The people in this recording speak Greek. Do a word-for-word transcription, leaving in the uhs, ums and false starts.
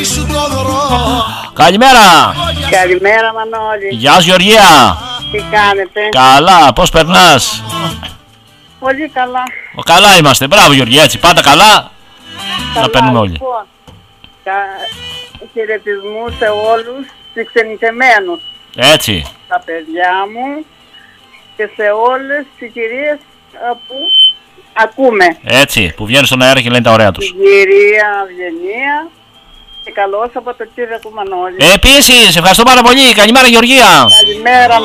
Καλημέρα. Καλημέρα Μανώλη. Γεια σου Γεωργία. Τι κάνετε? Καλά, πώς περνάς? Πολύ καλά. Ο, καλά είμαστε, μπράβο Γεωργία, έτσι πάντα καλά. Καλά, να παίρνουμε όλοι. Λοιπόν, χαιρετισμού σε όλους τους ξενιτεμένους. Έτσι. Τα παιδιά μου και σε όλες τις κυρίες που ακούμε. Έτσι, που βγαίνουν στον αέρα και λένε τα ωραία τους. Την κυρία Ευγενία και καλώς από το Κύριακο Μανώλη. Επίσης, ευχαριστώ πάρα πολύ. Καλημέρα Γεωργία. Καλημέρα